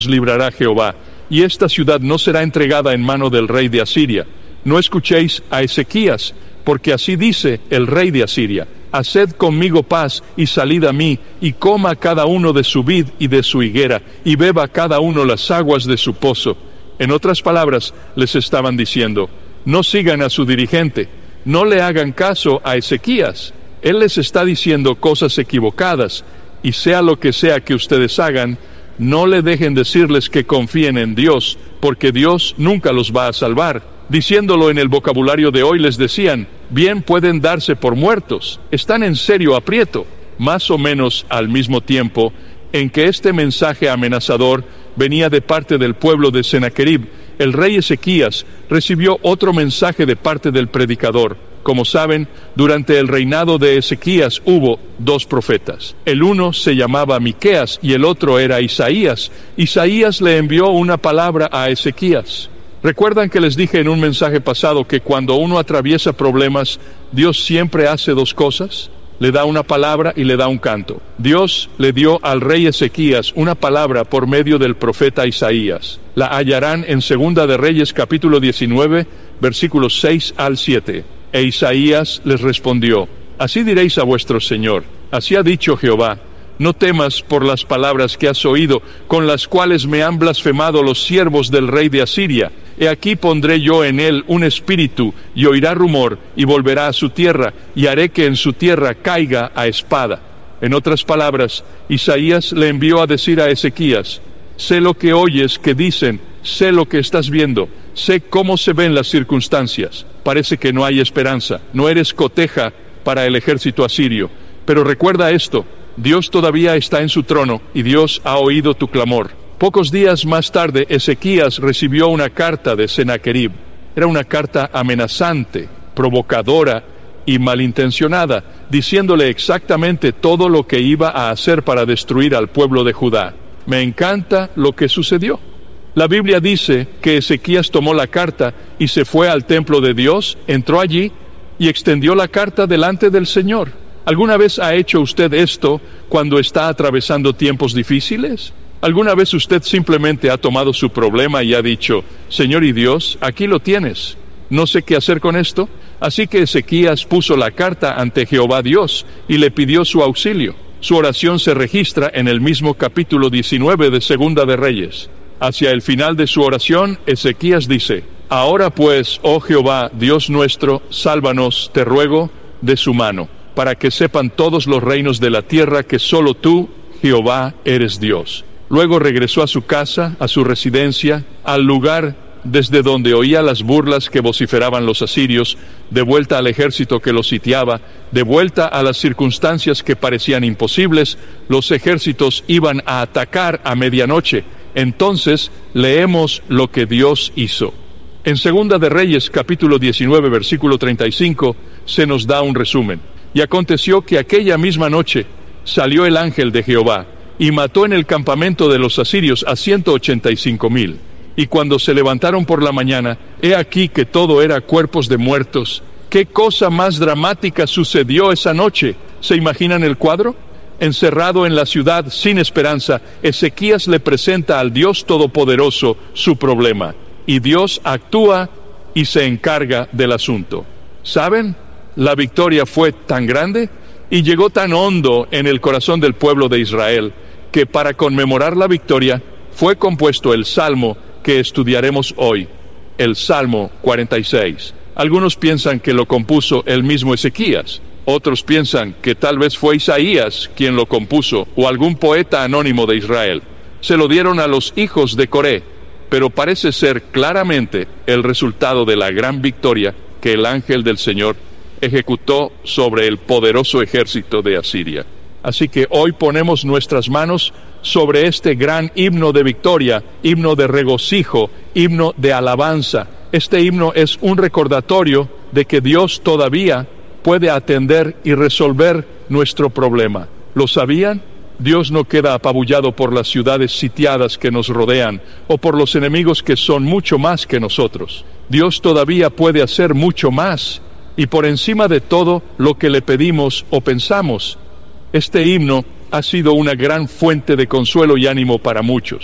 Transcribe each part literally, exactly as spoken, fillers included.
librará Jehová, y esta ciudad no será entregada en mano del rey de Asiria. No escuchéis a Ezequías, porque así dice el rey de Asiria: haced conmigo paz, y salid a mí, y coma cada uno de su vid y de su higuera, y beba cada uno las aguas de su pozo. En otras palabras, les estaban diciendo: no sigan a su dirigente, no le hagan caso a Ezequías. Él les está diciendo cosas equivocadas, y sea lo que sea que ustedes hagan, no le dejen decirles que confíen en Dios, porque Dios nunca los va a salvar. Diciéndolo en el vocabulario de hoy, les decían: bien pueden darse por muertos, están en serio aprieto. Más o menos al mismo tiempo en que este mensaje amenazador venía de parte del pueblo de Sennacherib, el rey Ezequías recibió otro mensaje de parte del predicador. Como saben, durante el reinado de Ezequías hubo dos profetas. El uno se llamaba Miqueas y el otro era Isaías. Isaías le envió una palabra a Ezequías. ¿Recuerdan que les dije en un mensaje pasado que cuando uno atraviesa problemas, Dios siempre hace dos cosas? Le da una palabra y le da un canto. Dios le dio al rey Ezequías una palabra por medio del profeta Isaías. La hallarán en Segunda de Reyes capítulo diecinueve, versículos seis al siete. E Isaías les respondió: así diréis a vuestro Señor, así ha dicho Jehová: no temas por las palabras que has oído, con las cuales me han blasfemado los siervos del rey de Asiria. He aquí pondré yo en él un espíritu, y oirá rumor, y volverá a su tierra, y haré que en su tierra caiga a espada. En otras palabras, Isaías le envió a decir a Ezequías: sé lo que oyes que dicen, sé lo que estás viendo, sé cómo se ven las circunstancias. Parece que no hay esperanza, no eres coteja para el ejército asirio. Pero recuerda esto: Dios todavía está en su trono, y Dios ha oído tu clamor. Pocos días más tarde, Ezequías recibió una carta de Sennacherib. Era una carta amenazante, provocadora y malintencionada, diciéndole exactamente todo lo que iba a hacer para destruir al pueblo de Judá. Me encanta lo que sucedió. La Biblia dice que Ezequías tomó la carta y se fue al templo de Dios, entró allí y extendió la carta delante del Señor. ¿Alguna vez ha hecho usted esto cuando está atravesando tiempos difíciles? ¿Alguna vez usted simplemente ha tomado su problema y ha dicho: Señor y Dios, aquí lo tienes, no sé qué hacer con esto? Así que Ezequías puso la carta ante Jehová Dios y le pidió su auxilio. Su oración se registra en el mismo capítulo diecinueve de Segunda de Reyes. Hacia el final de su oración, Ezequías dice: ahora pues, oh Jehová, Dios nuestro, sálvanos, te ruego, de su mano, para que sepan todos los reinos de la tierra que solo tú, Jehová, eres Dios. Luego regresó a su casa, a su residencia, al lugar desde donde oía las burlas que vociferaban los asirios, de vuelta al ejército que los sitiaba, de vuelta a las circunstancias que parecían imposibles. Los ejércitos iban a atacar a medianoche. Entonces leemos lo que Dios hizo. En Segunda de Reyes, capítulo diecinueve, versículo treinta y cinco, se nos da un resumen. Y aconteció que aquella misma noche salió el ángel de Jehová, y mató en el campamento de los asirios a ciento ochenta y cinco mil. Y cuando se levantaron por la mañana, he aquí que todo era cuerpos de muertos. ¿Qué cosa más dramática sucedió esa noche? ¿Se imaginan el cuadro? Encerrado en la ciudad sin esperanza, Ezequías le presenta al Dios Todopoderoso su problema, y Dios actúa y se encarga del asunto. ¿Saben? La victoria fue tan grande y llegó tan hondo en el corazón del pueblo de Israel, que para conmemorar la victoria fue compuesto el salmo que estudiaremos hoy, el Salmo cuarenta y seis. Algunos piensan que lo compuso el mismo Ezequías, otros piensan que tal vez fue Isaías quien lo compuso, o algún poeta anónimo de Israel. Se lo dieron a los hijos de Coré, pero parece ser claramente el resultado de la gran victoria que el ángel del Señor ejecutó sobre el poderoso ejército de Asiria. Así que hoy ponemos nuestras manos sobre este gran himno de victoria, himno de regocijo, himno de alabanza. Este himno es un recordatorio de que Dios todavía puede atender y resolver nuestro problema. ¿Lo sabían? Dios no queda apabullado por las ciudades sitiadas que nos rodean o por los enemigos que son mucho más que nosotros. Dios todavía puede hacer mucho más y por encima de todo lo que le pedimos o pensamos. Este himno ha sido una gran fuente de consuelo y ánimo para muchos.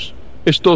Esto